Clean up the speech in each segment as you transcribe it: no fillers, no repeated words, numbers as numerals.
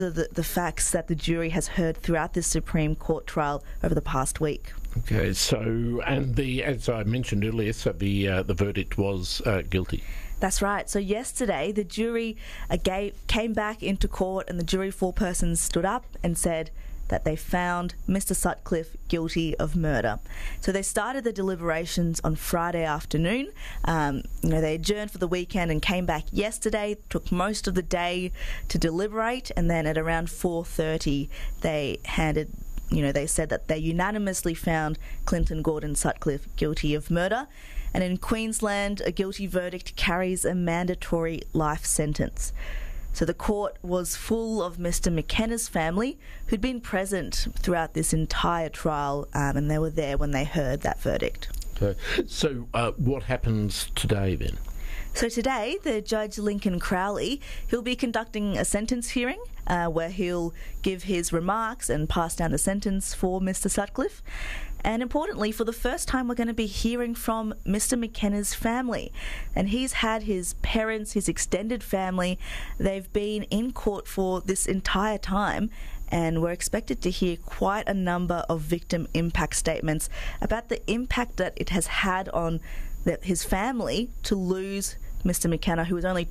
the facts that the jury has heard throughout this Supreme Court trial over the past week. Okay, so, and as I mentioned earlier, so the verdict was guilty. That's right. So yesterday, the jury came back into court, and the jury forepersons stood up and said that they found Mr. Sutcliffe guilty of murder. So they started the deliberations on Friday afternoon. They adjourned for the weekend and came back yesterday, took most of the day to deliberate, and then at around 4:30 they said that they unanimously found Clinton Gordon Sutcliffe guilty of murder. And in Queensland, a guilty verdict carries a mandatory life sentence. So the court was full of Mr. McKenna's family, who'd been present throughout this entire trial, and they were there when they heard that verdict. Okay. So what happens today then? So today, the Judge Lincoln Crowley, he'll be conducting a sentence hearing where he'll give his remarks and pass down the sentence for Mr. Sutcliffe. And importantly, for the first time, we're going to be hearing from Mr. McKenna's family. And he's had his parents, his extended family, they've been in court for this entire time. And we're expected to hear quite a number of victim impact statements about the impact that it has had on his family to lose Mr. McKenna, who was only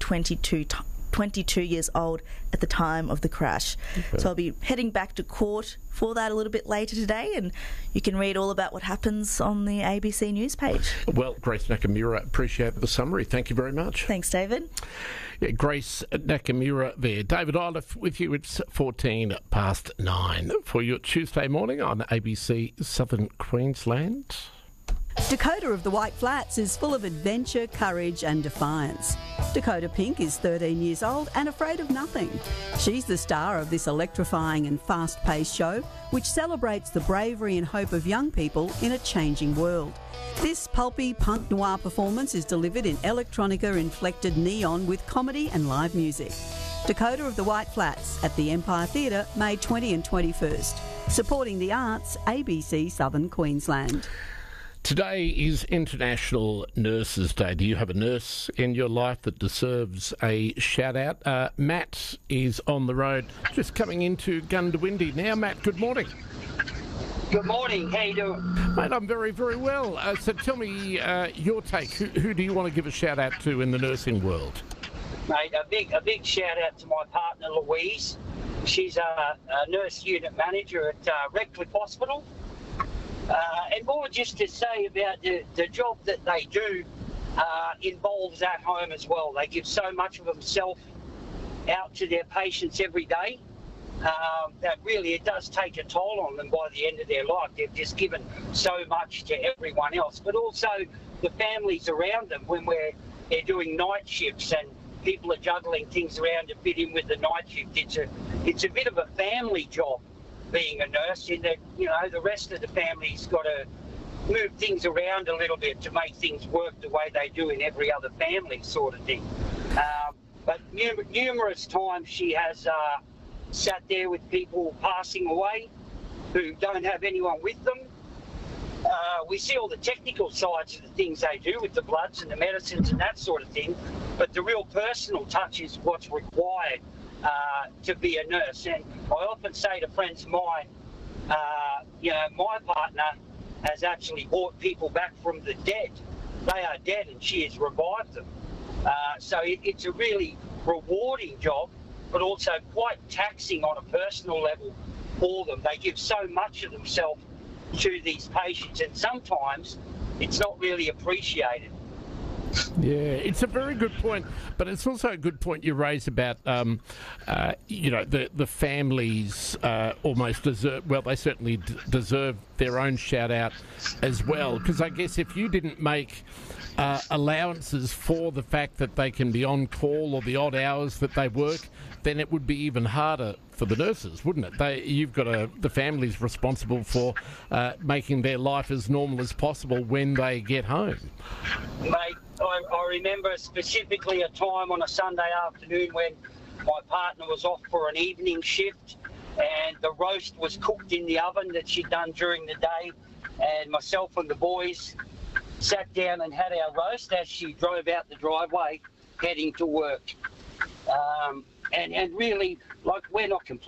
22 years old at the time of the crash. Okay. So I'll be heading back to court for that a little bit later today, and you can read all about what happens on the ABC News page. Well, Grace Nakamura, appreciate the summary. Thank you very much. Thanks, David. Yeah, Grace Nakamura there. David Iliff with you. It's 9:14 for your Tuesday morning on ABC Southern Queensland. Dakota of the White Flats is full of adventure, courage and defiance. Dakota Pink is 13 years old and afraid of nothing. She's the star of this electrifying and fast-paced show, which celebrates the bravery and hope of young people in a changing world. This pulpy punk noir performance is delivered in electronica-inflected neon with comedy and live music. Dakota of the White Flats at the Empire Theatre, May 20 and 21st. Supporting the arts, ABC Southern Queensland. Today is International Nurses Day. Do you have a nurse in your life that deserves a shout-out? Matt is on the road, just coming into Goondiwindi now. Matt, good morning. Good morning. How you doing? Mate, I'm very, very well. So tell me your take. Who do you want to give a shout-out to in the nursing world? Mate, a big shout-out to my partner, Louise. She's a nurse unit manager at Redcliffe Hospital. And more just to say about the job that they do involves at home as well. They give so much of themselves out to their patients every day that really it does take a toll on them by the end of their life. They've just given so much to everyone else, but also the families around them when they're doing night shifts and people are juggling things around to fit in with the night shift. It's a bit of a family job being a nurse, in that, the rest of the family's got to move things around a little bit to make things work the way they do in every other family sort of thing. But numerous times she has sat there with people passing away who don't have anyone with them. We see all the technical sides of the things they do with the bloods and the medicines and that sort of thing, but the real personal touch is what's required to be a nurse. And I often say to friends of mine, my partner has actually brought people back from the dead. They are dead and she has revived them. So it's a really rewarding job, but also quite taxing on a personal level for them. They give so much of themselves to these patients, and sometimes it's not really appreciated. Yeah, it's a very good point, but it's also a good point you raise about, the families almost deserve, well, they certainly deserve their own shout-out as well, because I guess if you didn't make allowances for the fact that they can be on call or the odd hours that they work, then it would be even harder for the nurses, wouldn't it? You've got the family's responsible for making their life as normal as possible when they get home. Mate, I remember specifically a time on a Sunday afternoon when my partner was off for an evening shift and the roast was cooked in the oven that she'd done during the day, and myself and the boys sat down and had our roast as she drove out the driveway heading to work. and really, like, we're not complaining.